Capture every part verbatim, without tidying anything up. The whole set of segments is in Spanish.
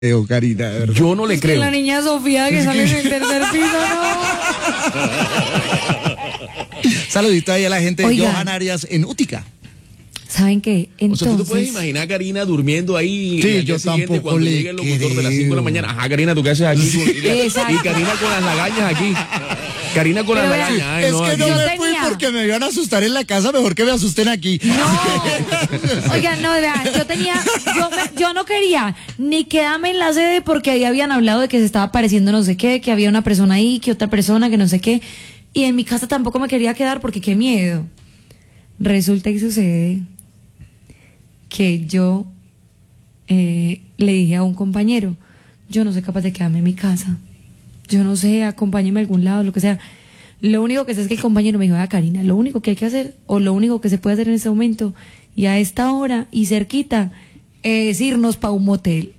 creo, Karina, de verdad. Yo no le Es creo. que la niña Sofía que sale en el tercer piso, no. Saludito ahí a la gente de Oigan. Johan Arias en Útica. ¿Saben qué? O Entonces, sea, tú te puedes imaginar a Karina durmiendo ahí. Sí, y al día yo siguiente, tampoco cuando le llegue el locutor de las cinco de la creo. mañana. Ajá, Karina, ¿tú qué haces aquí? Y, la- Exacto. y Karina con las lagañas aquí. Karina con Pero las vean, lagañas. Ay, Es no, que aquí. no Yo me tenía- fui porque me iban a asustar en la casa, mejor que me asusten aquí. No, oigan, no, vean, yo tenía, yo, me- yo no quería ni quedarme en la sede porque ahí habían hablado de que se estaba apareciendo no sé qué, que había una persona ahí, que otra persona, que no sé qué, y en mi casa tampoco me quería quedar porque qué miedo. Resulta y sucede que yo eh, le dije a un compañero, yo no soy capaz de quedarme en mi casa, yo no sé, acompáñeme a algún lado, lo que sea. Lo único que sé es que el compañero me dijo, ah, Karina, lo único que hay que hacer, o lo único que se puede hacer en este momento, y a esta hora, y cerquita, es irnos para un motel.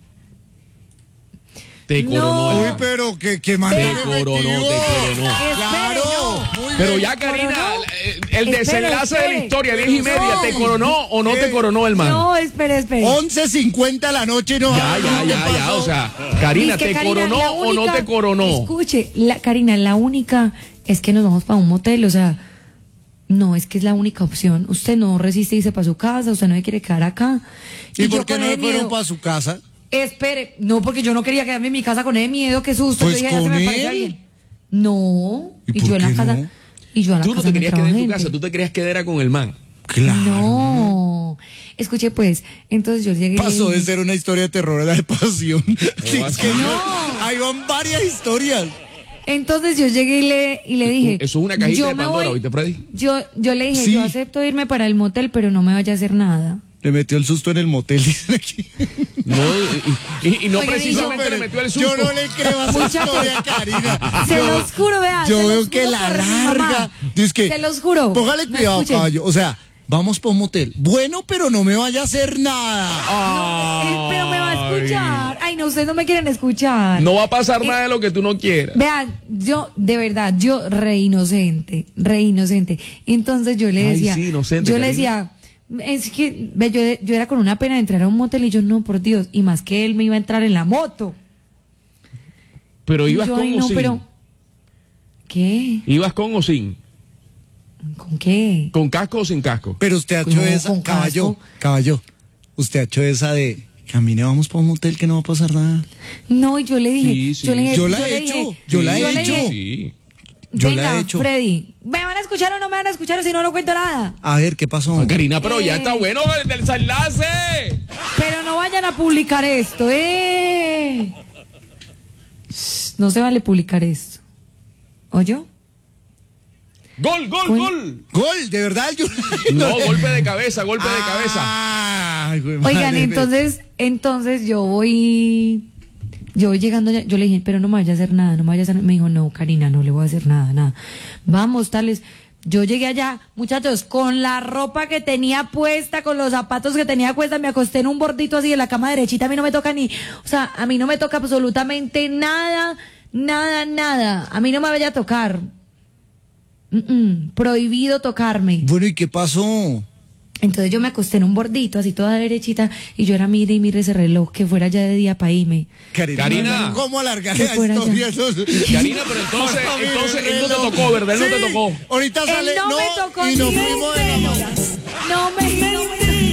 Te coronó. Uy, ella. pero que, que Te manera coronó, te coronó. Claro, muy Pero bien. ya, Karina, ¿Coronó? eh, el Espere, desenlace de la espere. historia, diez y media, ¿te coronó o no te coronó el man? No, espere, espere. once cincuenta de la noche no. Ya, ya, ya, ya, o sea, Karina, Dice que ¿te Karina, coronó la o no única- te coronó? Escuche, la, Karina, la única es que nos vamos para un motel, o sea, no, es que es la única opción. Usted no resiste irse para su casa, usted no se quiere quedar acá. ¿Y yo por qué con no ese se fueron miedo- para su casa? Espere, no, porque yo no quería quedarme en mi casa con ese miedo, qué susto. Pues yo dije, ya se con me apareció él. alguien. No, ¿Y y, por yo en la qué casa. no? Y yo en la Tú no casa te querías quedar en tu gente. casa, tú te querías quedar era con el man. Claro. No. Escuche, pues, entonces yo llegué. Pasó de ser una historia de terror a la de pasión. Sí, vas es que a- no. Ahí van varias historias. Entonces yo llegué y le, y le dije. Eso es una cajita yo de me Pandora, voy- ¿oíste, Freddy? Yo, yo le dije, Sí. yo acepto irme para el motel, pero no me vaya a hacer nada. Le metió el susto en el motel, dicen aquí. No, y, y- y no Oigan, y yo- precisamente le metió el susto. Yo no le creo a esa Muchachos. historia, Karina. Se Yo- los juro, vea. Yo se veo los que juro la por mi mamá. larga. Dice que, Se los juro. Póngale No, cuidado, escuchen. caballo. O sea, vamos para un motel. Bueno, pero no me vaya a hacer nada. Eh, Pero me va a escuchar. Ay, no, ustedes no me quieren escuchar. No va a pasar Eh, nada de lo que tú no quieras. Vean, yo, de verdad, yo re inocente, re inocente. Entonces yo le Ay, decía, sí, inocente, yo le Karina. decía, es que ve, yo, yo era con una pena de entrar a un motel y yo, no, por Dios, y más que él me iba a entrar en la moto. Pero Y ibas yo, con ay, o no, sin. pero, ¿qué? Ibas con o sin. ¿Con qué? Con casco o sin casco. Pero usted ha hecho No, esa, con caballo, casco. caballo. Usted ha hecho esa de, camine, vamos para un motel que no va a pasar nada. No, y yo le dije, Sí, sí. yo le dije, Yo la yo he le hecho, dije, yo la he yo le hecho. dije, Sí. Yo la venga, he hecho. Freddy, ¿me van a escuchar o no me van a escuchar o si no, no cuento nada? A ver, ¿qué pasó? Ah, Karina, pero ya Eh. está bueno el del desenlace. Pero no vayan a publicar esto, ¿eh? No se vale publicar esto. ¿Oyó? Gol, gol, Uy. gol. Gol, de verdad. Yo... No, golpe de cabeza, golpe de cabeza. Ay, güey, Oigan, madre, entonces, entonces yo voy, yo voy llegando allá, yo le dije, pero no me vaya a hacer nada, no me vaya a hacer nada. Me dijo, no, Karina, no le voy a hacer nada, nada. Vamos, tales. Yo llegué allá, muchachos, con la ropa que tenía puesta, con los zapatos que tenía puesta, me acosté en un bordito así de la cama derechita, a mí no me toca ni, o sea, a mí no me toca absolutamente nada, nada, nada. A mí no me vaya a tocar. Mm, mm, prohibido tocarme. Bueno, ¿y qué pasó? Entonces yo me acosté en un bordito, así toda derechita, y yo era mire y mire ese reloj, que fuera ya de día para irme. Karina, Karina. ¿cómo alargar Que la fuera historia? Karina, pero entonces, Por favor, entonces el él no te reloj. tocó, ¿verdad? Él no te Sí, tocó. Ahorita Él sale, no, no, me tocó y nos ni fuimos un de la mano. pelo. No me, no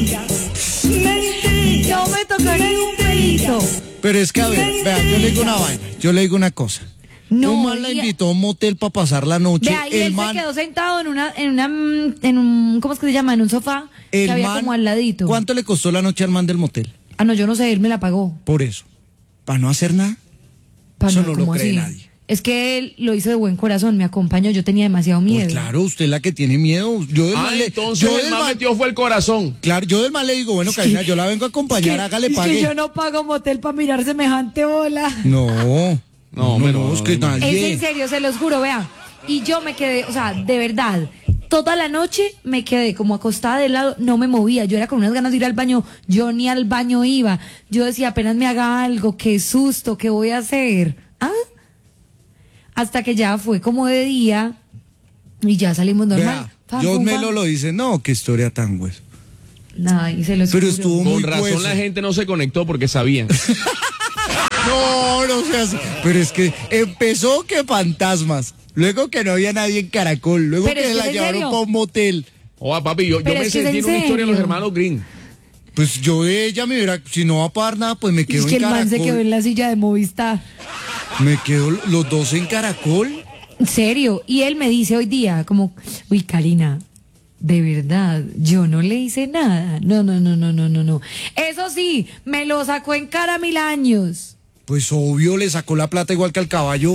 me, no me tocó ni un pelito. Pero es que, a ver, vea, yo le digo una vaina, yo le digo una cosa. No, un man la y- invitó a un motel para pasar la noche. Vea, y el él man, se quedó sentado en una, en una, mm, en un, ¿cómo es que se llama? En un sofá el que había man- como al ladito. ¿Cuánto le costó la noche al man del motel? Ah, no, yo no sé, él me la pagó. Por eso. ¿Para no hacer nada? Pa- Eso no lo ¿cómo cree así? nadie. Es que él lo hizo de buen corazón, me acompañó, yo tenía demasiado miedo. Pues claro, usted es la que tiene miedo. Yo del Ah, man le- entonces yo el del man man- metió fue el corazón. Claro, yo del mal le digo, bueno, Karina, yo la vengo a acompañar, que- hágale es pague. que yo no pago motel para mirar semejante bola. No, No, no, pero- no, es que Es nadie. en serio, se los juro, vea. Y yo me quedé, o sea, de verdad, toda la noche me quedé como acostada de lado, no me movía. Yo era con unas ganas de ir al baño, yo ni al baño iba. Yo decía, apenas me haga algo, qué susto, ¿qué voy a hacer? ¿Ah? Hasta que ya fue como de día y ya salimos normal. Vea, Pam, John pum, Melo pam. lo dice, no, qué historia tan hueso. Ay, se los Pero juro. estuvo muy Con razón hueso. la gente no se conectó porque sabían. No, no seas. Pero es que empezó que fantasmas. Luego que no había nadie en Caracol. Luego Pero que es que la es en llevaron serio. para un motel. Oa, papi, yo, yo Pero me es que es sentí en en una historia de los serio. hermanos Green. Pues yo de ella me hubiera. Si no va a pagar nada, pues me quedo Es que en el man Caracol. se quedó en la silla de Movistar. Me quedo los dos en Caracol. En serio. Y él me dice hoy día, como, uy, Karina, de verdad, yo no le hice nada. No, no, no, no, no, no, no. Eso sí, me lo sacó en cara mil años. Pues obvio, le sacó la plata igual que al caballo.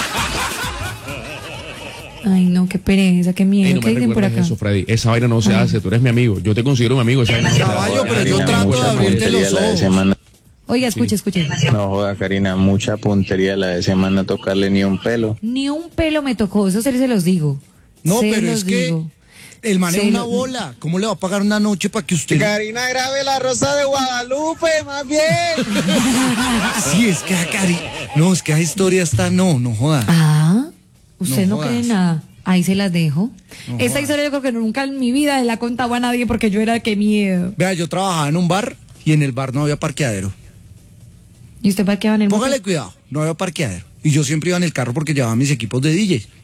Ay, no, qué pereza, qué miedo. Ey, no ¿Qué me dicen por recuerdes acá? eso, Freddy. Esa vaina no se hace. Tú eres mi amigo. Yo te considero mi amigo. Esa vaina no se hace. Caballo, pero yo Karina, trato de mucha abrirte puntería los la de ojos. semana. Oiga, escuche, escuche. No joda, Karina, mucha puntería la de semana tocarle ni un pelo. Ni un pelo me tocó, eso se, se los digo. No, Se pero los es que digo. el man es Se una lo- bola. ¿Cómo le va a pagar una noche para que usted? Karina grabe la Rosa de Guadalupe, más bien. Sí, es que a Cari. No, es que esa historia está. No, no joda. Ah, usted No no, cree jodas. nada. Ahí se las dejo. No Esta jodas. historia yo creo que nunca en mi vida la he contado a nadie porque yo era que miedo. Vea, yo trabajaba en un bar y en el bar no había parqueadero. ¿Y usted parqueaba en el Póngale motel? cuidado, no había parqueadero. Y yo siempre iba en el carro porque llevaba mis equipos de D J.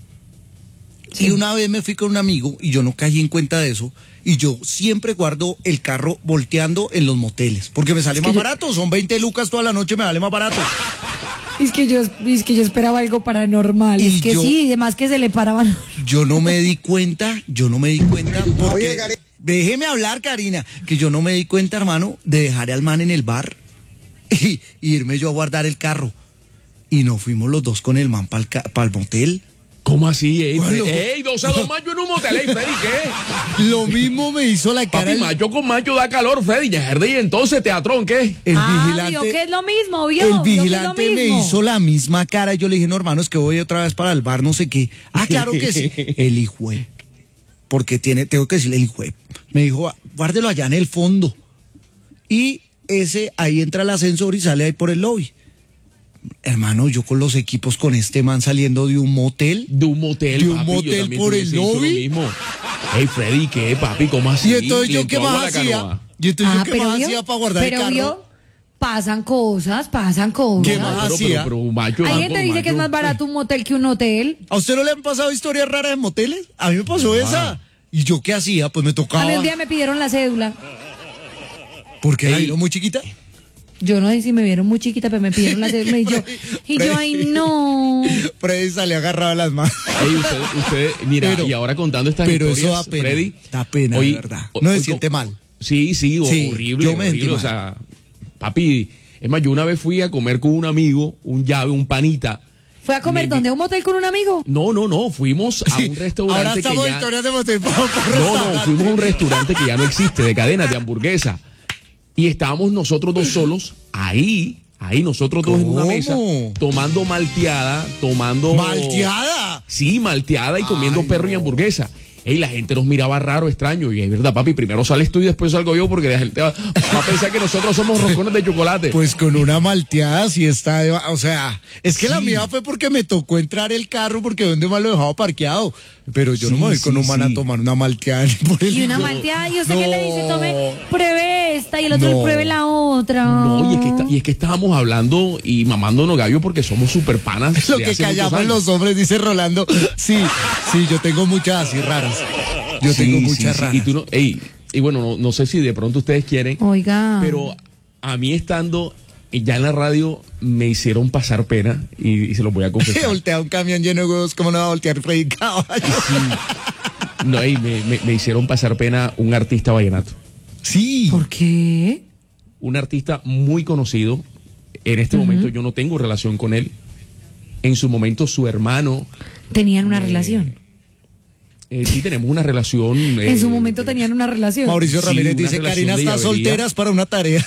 Sí. Y una vez me fui con un amigo y yo no caí en cuenta de eso. Y yo siempre guardo el carro volteando en los moteles. Porque me sale Es que más yo- barato. Son veinte lucas toda la noche, me vale más barato. Es que yo, es que yo esperaba algo paranormal. Y es que yo- sí, además que se le paraban. Yo no me di cuenta, yo no me di cuenta. Porque, Oye, Cari- déjeme hablar, Karina, que yo no me di cuenta, hermano, de dejar al man en el bar y, y irme yo a guardar el carro. Y nos fuimos los dos con el man para el motel. ¿Cómo así? Ey, Bueno, Freddy? Ey, dos a dos mayo en un motel. Ey, Freddy, ¿qué? Lo mismo me hizo la cara Papi, el, mayo con mayo da calor, Freddy. Ya, y entonces, teatrón, ¿qué? el ah, vigilante. vio que es lo mismo, vio. El vio que es lo vigilante me mismo. hizo la misma cara. Y yo le dije, no, hermano, es que voy otra vez para el bar, no sé qué. Ah, claro que sí. El hijo de- Porque tiene, tengo que decirle el hijo de- Me dijo, "Ah, guárdelo allá en el fondo. Y ese, ahí entra el ascensor y sale ahí por el lobby. Hermano, yo con los equipos con este man saliendo de un motel. De un motel, De un papi, yo motel también por tuviese el hecho lo lobby. mismo. Ey, Freddy, ¿qué, papi? ¿Cómo así? Y entonces Le yo entró qué agua a más la hacía. canoa. Y entonces Ah, yo qué pero más vio, hacía para guardar el pero carro. vio, pasan cosas, pasan cosas. ¿Qué más Pero, hacía? pero, pero, mayo, Hay va gente por que dice que es mayo. más barato un motel que un hotel. ¿A usted no le han pasado historias raras en moteles? A mí me pasó esa. ¿Y yo qué hacía? Pues me tocaba. A mí un día me pidieron la cédula. Porque la Ey. vieron muy chiquita. Yo no sé si me vieron muy chiquita, pero me pidieron la cédula y yo, y yo, ay, no. Freddy salió agarrado a las manos. Ey, usted, usted, mira, Pero- y ahora contando estas pero eso historias, da pena, Freddy. da pena, de verdad. No se siente mal. Sí, sí, o- Sí, horrible, yo me sentí horrible. O mal. sea, papi, es más, yo una vez fui a comer con un amigo, un llave, un panita. ¿Fue a comer Me- donde? ¿A un motel con un amigo? No, no, no, fuimos a Sí, un restaurante ahora que estamos en ya... historias de motel. Vamos por No, no, restaurante. fuimos a un restaurante que ya no existe, de cadenas, de hamburguesa. Y estábamos nosotros dos solos, ahí, ahí nosotros dos en una ¿Cómo? mesa, tomando malteada, tomando... ¡Malteada! Sí, malteada y comiendo Ay, perro y no. hamburguesa. Ey, la gente nos miraba raro, extraño. Y es verdad, papi, primero sales tú y después salgo yo porque la gente va, va a pensar que nosotros somos roscones de chocolate. Pues con una malteada sí está, de- o sea, es que la Sí. mía fue porque me tocó entrar el carro porque donde más lo dejaba parqueado. Pero yo no Sí, me voy con sí, un man a sí. tomar una malteada ni por el Y una no. malteada, y usted que le dice, No. tome, pruebe esta, y el otro No. pruebe la otra. No, y es, que está- y es que estábamos hablando y mamándonos gallo porque somos super panas. Es lo de que hace muchos callamos años. los hombres, dice Rolando. Sí, sí, yo tengo muchas así raras. Yo Sí, tengo sí, muchas sí. raras. Y, tú no, ey, y bueno, no, no sé si de pronto ustedes quieren, Oiga. pero a mí estando ya en la radio me hicieron pasar pena y, y se los voy a confesar. Voltea un camión lleno de huevos, ¿cómo no va a voltear Freddy Caballo? No, ey, me, me- me hicieron pasar pena un artista vallenato. Sí. ¿Por qué? Un artista muy conocido. En este momento yo no tengo relación con él. En su momento su hermano, Tenían una relación. eh, sí tenemos una relación. eh, En su momento tenían una relación. Mauricio Sí, Ramírez una dice, relación Karina de está llavería. soltera, es para una tarea.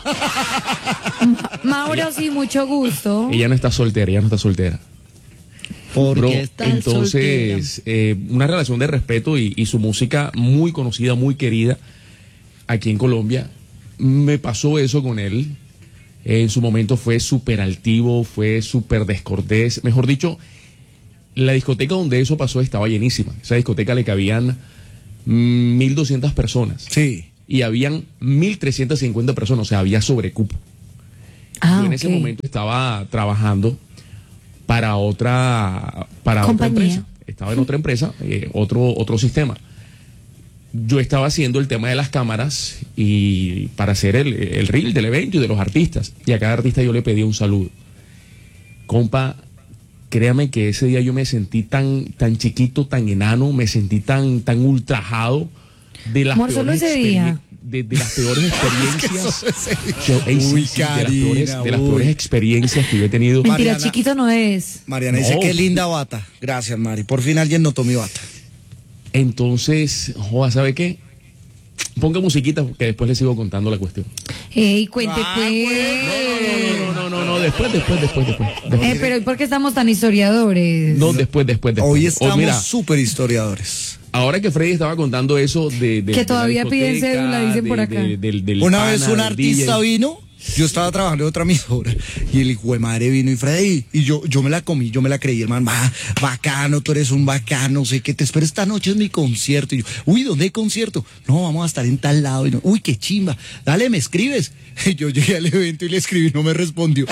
Mauro, sí, mucho gusto. Ella no está soltera, ella no está soltera. Porque Bro, está entonces, eh, una relación de respeto y, y su música muy conocida, muy querida aquí en Colombia. Me pasó eso con él. En su momento fue súper altivo, fue súper descortés. Mejor dicho, la discoteca donde eso pasó estaba llenísima. Esa discoteca le cabían mm, mil doscientas personas. Sí. Y habían mil trescientas cincuenta personas, o sea, había sobrecupo. Ah, yo en ese ok. momento estaba trabajando para otra, para otra Compañía. empresa. Estaba en otra empresa, eh, otro, otro sistema. Yo estaba haciendo el tema de las cámaras y para hacer el, el reel del evento y de los artistas. Y a cada artista yo le pedía un saludo. Compa, créame que ese día yo me sentí tan, tan chiquito, tan enano, me sentí tan, tan ultrajado de las Amor, solo peores ese día. experien- De, de las peores experiencias. Yo- ey, sí, Uy, sí, de las Karina, peores, de las uy. peores experiencias que yo he tenido. Mentira, Mariana. chiquito no es. Mariana dice, No. qué linda bata. Gracias, Mari. Por fin alguien notó mi bata. Entonces, joda, ¿sabe qué? Ponga musiquita que después le sigo contando la cuestión. Ey, cuente Ah, pues. No, no, no, no, después, después, después, después. después. Eh, pero ¿y por qué estamos tan historiadores? No, después, después, después. Hoy Oh, estamos mira, súper historiadores. ahora que Freddy estaba contando eso de, de Que de todavía la piden discoteca, cédula, dicen por de- acá. de- del- del Una pana, vez un del artista D J. vino, yo estaba trabajando en otra emisora y el hijo de madre vino y Freddy, y yo, yo me la comí, yo me la creí, hermano, va, bacano, tú eres un bacano, sé que te espero esta noche es mi concierto. Y yo, uy, ¿dónde hay concierto? No, vamos a estar en tal lado. Y no, uy, qué chimba, dale, me escribes. Y yo llegué al evento y le escribí, no me respondió.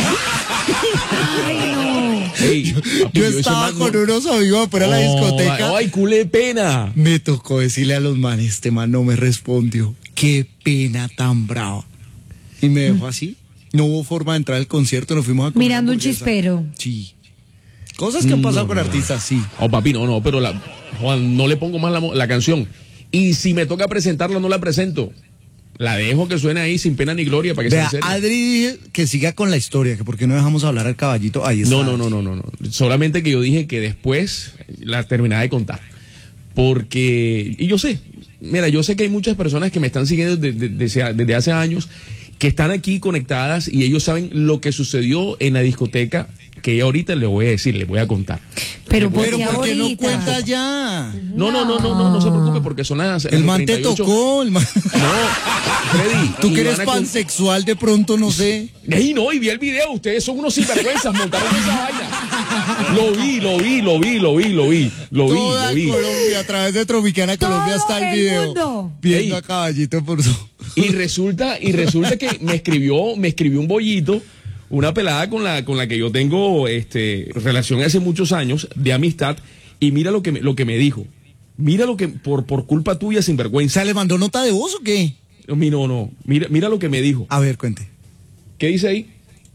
Ay, no. Ey, papi, Yo ese estaba man con no- unos amigos afuera de la Oh, discoteca. Ay, culé pena. Me tocó decirle a los manes, este man no me respondió. Qué pena tan brava. Y me dejó así. No hubo forma de entrar al concierto, nos fuimos a comer Mirando un hamburguesa. chispero. Sí. Cosas que han pasado con artistas, sí. Oh, papi, no, no, pero la, Juan, no le pongo más la, mo- la canción. Y si me toca presentarla, no la presento. La dejo que suene ahí sin pena ni gloria para que Vea, sea en serio. Adri dije que siga con la historia, que por qué no dejamos hablar al caballito. Ahí está. No, no, no, no, no, no. Solamente que yo dije que después la terminaba de contar. Porque, y yo sé, mira, yo sé que hay muchas personas que me están siguiendo desde, desde, desde hace años, que están aquí conectadas y ellos saben lo que sucedió en la discoteca, que yo ahorita les voy a decir, les voy a contar. Pero Pero porque ¿por qué no ahorita? cuenta ya? No, no, no, no, no, no se preocupe porque son las. El las man te treinta y ocho. tocó, el man. No, Freddy. Tú y que eres van a con- pansexual de pronto, no sé. Ey, no, y vi el video, ustedes son unos sinvergüenzas, montaron esa vaina. Lo vi, lo vi, lo vi, lo vi, lo vi, lo vi, Toda lo vi. Colombia, a través de Tropicana Todo Colombia está el el video. mundo. Viendo Ey. a caballito por su. Y resulta, y resulta que me escribió, me escribió un bollito, una pelada con la, con la que yo tengo este relación hace muchos años de amistad, y mira lo que me, lo que me dijo. Mira lo que, por, por culpa tuya, O sinvergüenza. sea, ¿le mandó nota de voz o qué? No, no, no. Mira, mira lo que me dijo. A ver, cuente. ¿Qué dice ahí?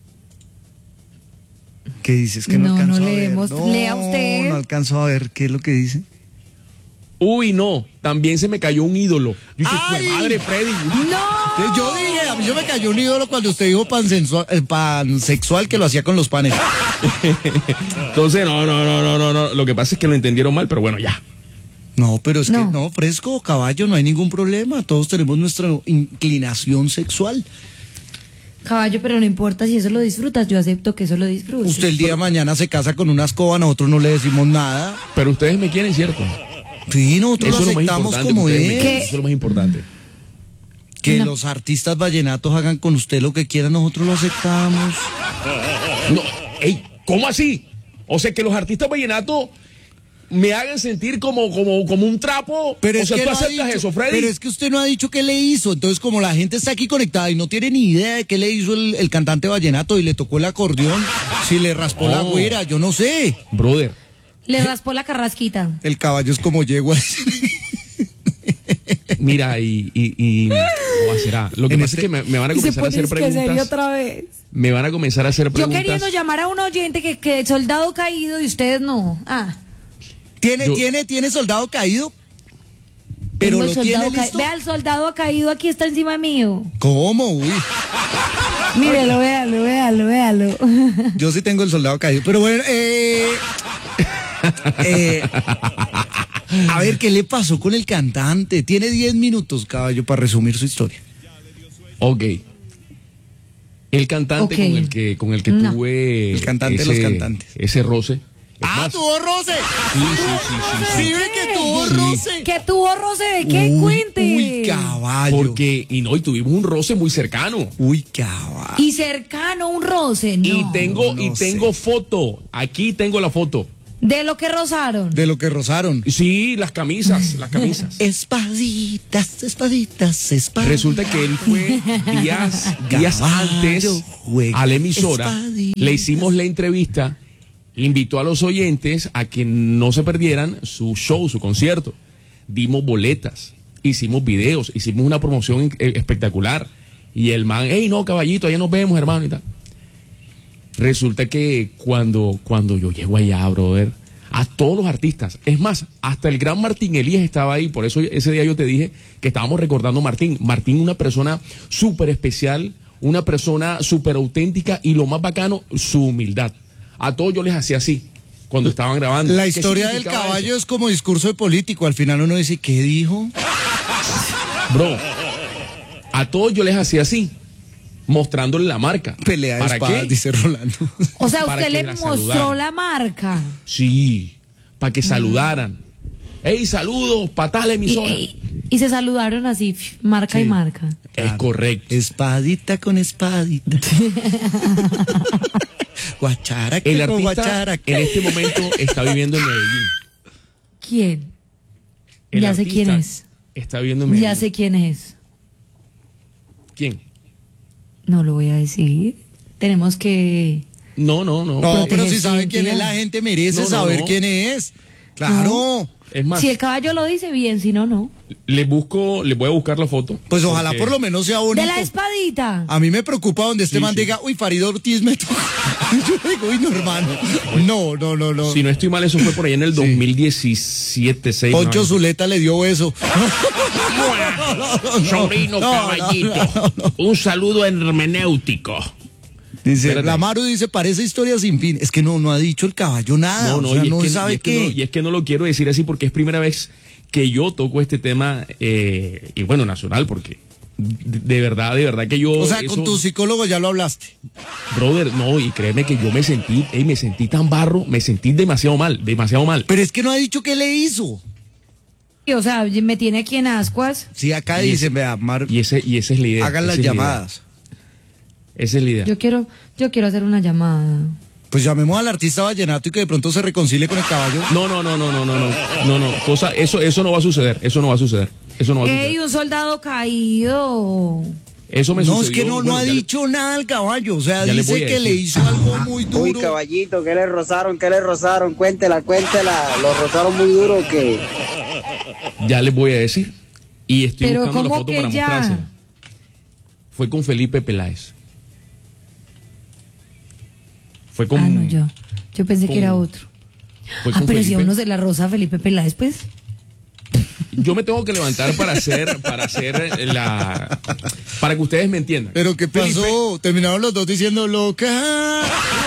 ¿Qué dices? Que no, No, alcanzo no a ver. leemos. No, Lea usted. No alcanzo a ver qué es lo que dice. Uy, no, también se me cayó un ídolo. Yo dije, ¡Ay! "Jue madre, Freddy. ¡No! Yo dije, a mí yo me cayó un ídolo cuando usted dijo pansexual, eh, pansexual que lo hacía con los panes. Entonces, no, no, no, no, no, no. Lo que pasa es que lo entendieron mal, pero bueno, ya. No, pero es No. que no, fresco, caballo, no hay ningún problema. Todos tenemos nuestra inclinación sexual. Caballo, pero no importa si eso lo disfrutas, yo acepto que eso lo disfrutas. Usted el día de mañana se casa con una escoba, nosotros no le decimos nada. Pero ustedes me quieren, ¿cierto? Sí, nosotros Eso es lo lo más aceptamos importante. como que ustedes me es. quieren, Eso es lo más importante. Que No. los artistas vallenatos hagan con usted lo que quieran, nosotros lo aceptamos. No, ey, ¿cómo así? O sea, que los artistas vallenatos me hagan sentir como, como, como un trapo. Pero o es sea, que ¿tú no ha aceptas dicho- eso, Freddy? Pero es que usted no ha dicho qué le hizo. Entonces, como la gente está aquí conectada y no tiene ni idea de qué le hizo el, el cantante vallenato y le tocó el acordeón, si le raspó la Oh. güera, yo no sé. Brother, Le raspó la carrasquita. El caballo es como yegua. mira, y, y, y o será. Lo que En pasa este- es que me, me van a Y se comenzar a pone hacer es que serio preguntas. otra vez. Me van a comenzar a hacer Yo preguntas. queriendo llamar a un oyente que, que soldado caído y ustedes no. Ah, ¿Tiene, Yo- tiene, tiene soldado caído? Pero tengo el lo tiene soldado ca- listo. Vea, el soldado caído aquí está encima mío. ¿Cómo? Uy, Mírelo, véalo, véalo, véalo. yo sí tengo el soldado caído. Pero bueno, eh, eh, a ver, ¿qué le pasó con el cantante? Tiene diez minutos, caballo, para resumir su historia. Ok. El cantante Ok. con el que, con el que No. tuve. El cantante de ese, los cantantes. Ese roce. Es ¡Ah, más, tuvo roce! sí, sí, sí, sí, sí. ¡Sí, ve que tuvo Sí. roce! ¿Qué tuvo roce de qué? Uy, Cuente. Uy, caballo. Porque, y no, y tuvimos un roce muy cercano. Uy, caballo. Y cercano un roce, no. Y tengo, y no tengo sé. foto. Aquí tengo la foto. De lo que rozaron. De lo que rozaron. Sí, las camisas, las camisas. Espaditas, espaditas, espaditas. Resulta que él fue días, días antes a la emisora, espaditas. le hicimos la entrevista, invitó a los oyentes a que no se perdieran su show, su concierto. Dimos boletas, hicimos videos, hicimos una promoción espectacular. Y el man, hey, no, caballito, allá nos vemos, hermano, y tal. Resulta que cuando, cuando yo llego allá, brother, a todos los artistas, es más, hasta el gran Martín Elías estaba ahí, por eso ese día yo te dije que estábamos recordando a Martín. Martín, una persona súper especial, una persona súper auténtica y lo más bacano, su humildad. A todos yo les hacía así, cuando estaban grabando. La ¿Qué historia del significaba caballo eso? es como discurso de político, al final uno dice, ¿qué dijo? Bro, a todos yo les hacía así, mostrándole la marca. Pelea de ¿Para espadas, qué? dice Rolando. O sea, Para usted que le la mostró saludaran. la marca. Sí, para que saludaran. Hey, saludos, para tal Y, emisora. y- y se saludaron así, pf, marca y marca. Es correcto. Espadita con espadita. Guachara, que El con artista guachara. en este momento está viviendo en Medellín. ¿Quién? El Ya sé artista quién es. Está viviendo en Medellín. Ya sé quién es. ¿Quién? No lo voy a decir. Tenemos que... No, no, no. No, pero si Protege sabe su quién es, identidad. la gente merece No, no, saber no. quién es. Claro. Es más, Si el caballo lo dice bien, si no, no. le busco, le voy a buscar la foto. Pues ojalá porque por lo menos sea bonito. De la espadita. A mí me preocupa donde este Sí, man sí. diga, uy, Farid Ortiz me tocó. Yo digo, uy, no, hermano. No, no, no, no. Si no estoy mal, eso fue por ahí en el Sí. dos mil diecisiete, seis. Poncho no, Zuleta le dio beso. Sobrino no, caballito. no, no, no. Un saludo hermenéutico. Dice, Espérate. la Maru dice, parece historia sin fin. Es que no, no ha dicho el caballo nada. No, no, o sea, y, es no que, sabe y es que qué. no, y es que no lo quiero decir así porque es primera vez que yo toco este tema, eh, y bueno, nacional, porque de, de verdad, de verdad que yo... O sea, eso- con tu psicólogo ya lo hablaste. Brother, no, y créeme que yo me sentí, ey, me sentí tan barro, me sentí demasiado mal, demasiado mal. Pero es que no ha dicho qué le hizo. O sea, me tiene aquí en ascuas. Sí, acá Y dicen, ese- vea, Maru, Y, ese, y esa es la idea. hagan esa las es la idea. llamadas. Esa es la idea. Yo quiero, yo quiero hacer una llamada. Pues llamemos al artista vallenato y que de pronto se reconcilie con el caballo. No, no, no, no, no, no, no, no, no, cosa, eso, eso no va a suceder, eso no va a suceder, eso no va a ¡Ey, suceder. un soldado caído! Eso me No, sucedió. es que no, bueno, no ha ya le- dicho nada el caballo. O sea, ya les voy dice a que le decir. hizo algo muy duro. Uy, caballito, ¿qué le rozaron? ¿Qué le rozaron? Cuéntela, cuéntela. ¿Lo rozaron muy duro o qué? Ya les voy a decir. Y estoy Pero buscando la ¿cómo foto que para ya? mostrársela. Fue con Felipe Peláez. Fue con. Ah, no, yo. Yo pensé que era con- otro. fue Ah, con pero si a Felipe. uno se la rosa Felipe Peláez, pues. Yo me tengo que levantar para hacer, para hacer la, para que ustedes me entiendan. Pero ¿qué Felipe- pasó? Terminaron los dos diciendo loca,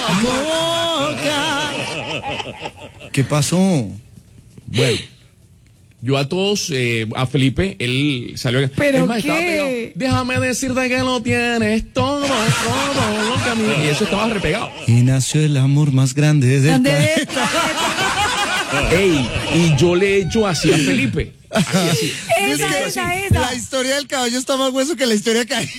loca. ¿Qué pasó? Bueno, yo a todos, eh, a Felipe, él salió. ¿Pero es más, estaba qué? pegado. Déjame decirte que lo tienes todo, todo lo que a mí. Y eso estaba repegado. Y nació el amor más grande del ¿Dónde planeta. ves? Ey, y yo le he hecho así a Felipe. Así, así. Es Esa, que esa, la esa. historia del caballo está más hueso que la historia caída.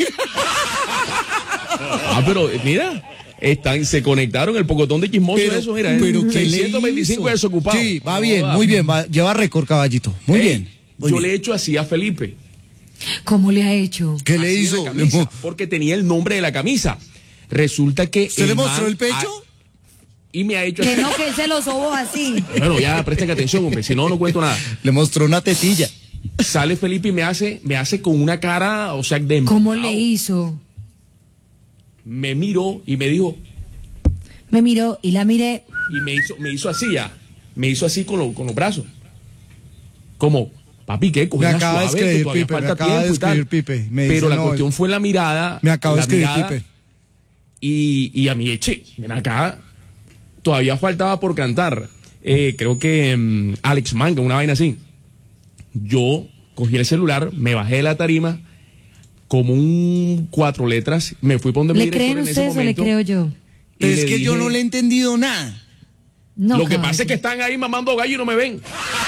Ah, pero eh, mira, están, se conectaron el pocotón de chismoso Pero, eso, mira. eh. pero ¿qué le seiscientos veinticinco hizo? desocupados. Sí, va bien, Joda. muy bien. va- lleva récord, caballito. Muy Ey, bien. muy yo bien. le he hecho así a Felipe. ¿Cómo le ha hecho? ¿Qué le Así en hizo? la camisa, porque tenía el nombre de la camisa. Resulta que. ¿Usted le man mostró el pecho? ha- y me ha hecho Que así. no, que él se lo sobó así. Bueno, ya presten atención, hombre, si no, no cuento nada. Le mostró una tetilla. Sale Felipe y me hace, me hace con una cara, o sea, de. ¿Cómo le hizo? Me miró y me dijo, Me miró y la miré. y me hizo, me hizo así ya. Me hizo así con, lo- con los brazos. Como, papi, ¿qué? Me Cogida acaba de suave, que escribir todavía Pipe, me falta acaba de tiempo y tal. escribir Pipe. Me dice, Pero la no, cuestión fue la mirada. Me acaba de la escribir mirada, Pipe. Y, y a mí, che, ven acá, todavía faltaba por cantar. Eh, creo que mm, Alex Manga, una vaina así. Yo cogí el celular, me bajé de la tarima, como un cuatro letras, me fui por donde mi ¿Le director creen en ese ustedes o le momento, creo yo? y Pero es le que yo dije, no le he entendido nada. No, lo que caballo. pasa es que están ahí mamando gallo y no me ven.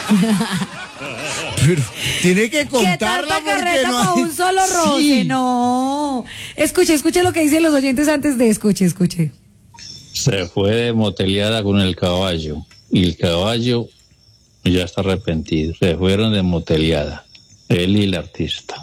Pero tiene que ¿Qué contarla tanta porque carreta no para hay- un solo roce? Sí. No. Escuche, escuche lo que dicen los oyentes antes de escuche, escuche. Se fue de moteleada con el caballo. y el caballo ya está arrepentido. Se fueron de moteleada, él y el artista.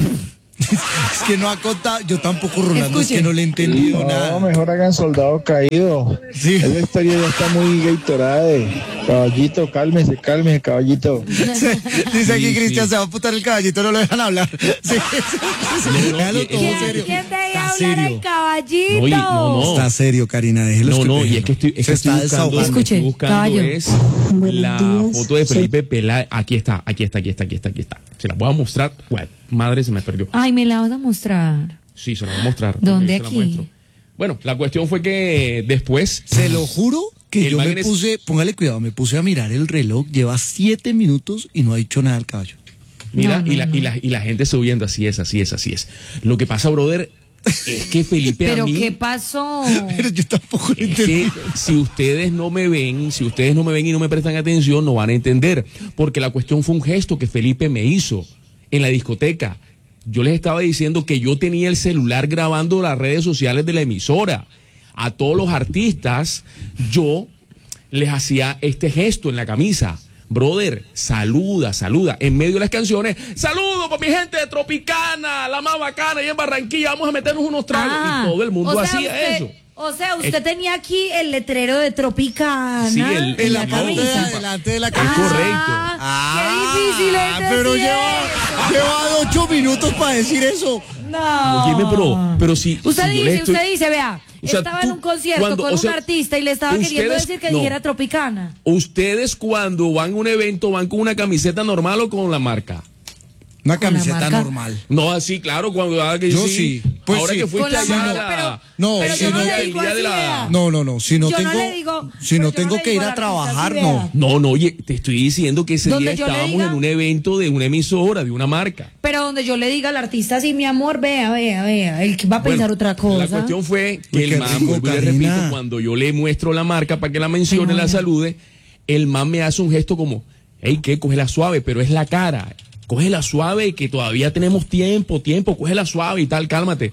Es que no ha contado, yo tampoco, Rolando, es Escuchen. que no le he entendido No, nada. mejor hagan soldado caído. Sí. Esa historia ya está muy gaitorada. Caballito, cálmese, cálmese, caballito. Dice aquí Sí, Cristian, sí. se va a putar el caballito, no lo dejan hablar. Sí, sí, sí. No, no, Déjalo y- todo ¿Quién, serio. ¿quién te iba a Está hablar serio. al caballito? No, y- no, no. Está serio, Karina, déjelo. No, no, y es que estoy, es se que estoy está buscando, desahogando. Escuche, estoy buscando caballo. es Buenos la días. foto de Felipe Peláez. Aquí está, aquí está, aquí está, aquí está, aquí está. Se la voy a mostrar. Bueno, madre, se me perdió. Ay, me la vas a mostrar. Sí, se la voy a mostrar. ¿Dónde Se la aquí? muestro. Bueno, la cuestión fue que después. Se lo juro que El yo me man es- puse, póngale cuidado, me puse a mirar el reloj, lleva siete minutos y no ha dicho nada el caballo. Mira, No, no, y, la, no. y, la, y la gente subiendo, así es, así es, así es. Lo que pasa, brother, es que Felipe a ¿Pero mí. qué pasó? Pero yo tampoco lo Es entendí. que si ustedes no me ven, si ustedes no me ven y no me prestan atención, no van a entender. Porque la cuestión fue un gesto que Felipe me hizo en la discoteca. Yo les estaba diciendo que yo tenía el celular grabando las redes sociales de la emisora. A todos los artistas, yo les hacía este gesto en la camisa. Brother, saluda, saluda. En medio de las canciones, saludo para mi gente de Tropicana, la más bacana, y en Barranquilla, vamos a meternos unos tragos. Ah, y todo el mundo o sea, hacía usted- eso. O sea, usted Es- tenía aquí el letrero de Tropicana Sí, el- en En la la parte de camisa. adelante de la Es camisa. correcto. Ah, qué difícil es decir pero lleva, eso. lleva ocho minutos para decir eso. No. Óyeme, pero, pero si. Usted si yo dice, le estoy- usted dice, vea, O sea, estaba tú, en un concierto cuando- con o sea, un artista y le estaba queriendo ustedes- decir que no. dijera Tropicana. Ustedes cuando van a un evento van con una camiseta normal o con la marca. Una ¿Con la camiseta marca? normal. No, así, claro, cuando ah, que Yo sí, pues ahora sí. que fuiste Con la allá marca, la- pero- No, pero si yo no no- le el digo día así, de la- vea. No, no, no. Si no Yo no tengo, le digo- si pero no yo no tengo le que digo ir al a artista, trabajar, sí, no. vea. No, no, oye, te estoy diciendo que ese Donde día yo le estábamos diga- en un evento de una emisora, de una marca. Pero donde yo le diga al artista así, mi amor, vea, vea, vea, él va a pensar Bueno, otra cosa. La cuestión fue que Uy, el qué man, rico, vuelvo y le Karina. repito, cuando yo le muestro la marca para que la mencione, Ay, no, la ya. salude, el man me hace un gesto como, hey, ¿qué? Cógela suave, pero es la cara. Cógela suave, que todavía tenemos tiempo, tiempo, cógela suave y tal, cálmate.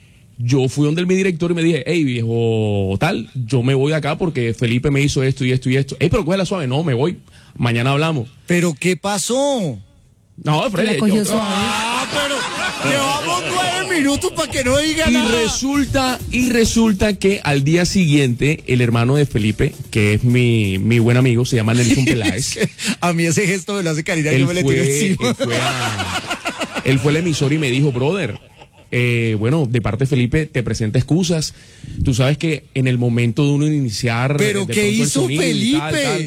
Yo fui donde mi director y me dije, hey, viejo, tal, yo me voy de acá porque Felipe me hizo esto y esto y esto. Hey, pero cógela suave, no, me voy, mañana hablamos. Pero ¿qué pasó? No, Que Freddy, la cogió yo- suave. Ah, pero llevamos nueve minutos para que no diga Y nada. resulta, y resulta que al día siguiente, el hermano de Felipe, que es mi, mi buen amigo, se llama Nelson Peláez. A mí ese gesto me lo hace Karina y él, yo me le tiro fue, encima. él, fue a- él fue al emisor y me dijo, brother, eh, bueno, de parte de Felipe, te presenta excusas. Tú sabes que en el momento de uno iniciar. ¿Pero de qué pronto el hizo sonido y tal, Felipe? tal.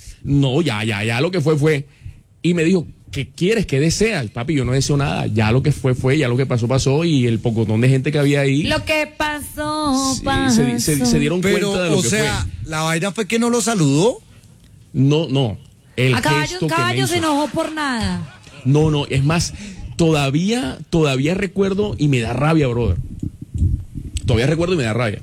No, ya, ya, ya lo que fue, fue. Y me dijo, ¿qué quieres? ¿Qué deseas? Papi, yo no deseo nada. Ya lo que fue, fue. Ya lo que pasó, pasó. Y el pocotón de gente que había ahí. Lo que pasó, sí, pasó. se, se- se dieron Pero, cuenta de lo o que sea, fue. la vaina fue que no lo saludó. No, no. El A caballo, gesto que me caballo hizo. se enojó por nada. No, no, es más, todavía, todavía recuerdo y me da rabia, brother. Todavía recuerdo y me da rabia.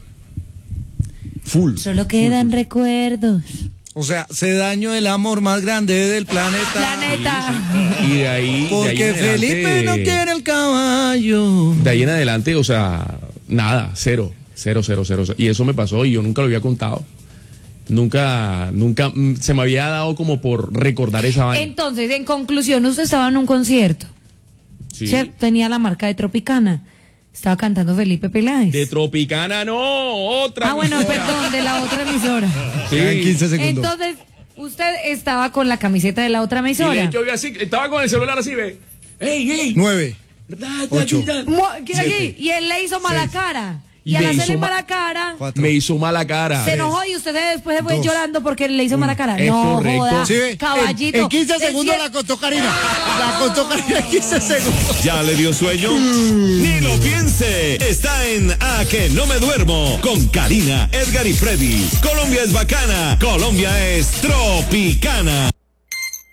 Full. Solo quedan recuerdos. O sea, se dañó el amor más grande del planeta. Planeta. Y de ahí. de ahí Porque en adelante- Felipe no quiere el caballo. De ahí en adelante, o sea, nada, cero, cero, cero, cero. Y eso me pasó y yo nunca lo había contado. Nunca, nunca mm, se me había dado como por recordar esa vaina. Entonces, en conclusión, usted estaba en un concierto. Sí. ¿Cierto? Tenía la marca de Tropicana. Estaba cantando Felipe Peláez. De Tropicana, no, otra. Ah, bueno, emisora. perdón, de la otra emisora. Sí. Quedan quince segundos. Entonces, usted estaba con la camiseta de la otra Y de emisora. hecho, yo así, estaba con el celular así, ve. ¡Ey, ey! Nueve. Da, da, Ocho. da, da. Mo- ¿qué Siete. aquí? Y él le hizo mala Seis. cara. Y Y, al me hacerle hizo ma- mala cara, Cuatro. Me hizo mala cara. se enojó y usted después se fue Dos. llorando porque le hizo mala cara. Es no, correcto. joda, ¿Sí ve? caballito. En, en quince Es segundos cier- la contó Karina. La contó Karina en quince segundos. ¿Ya le dio sueño? Ni lo piense. Está en A que no me duermo con Karina, Edgar y Freddy. Colombia es bacana. Colombia es tropicana.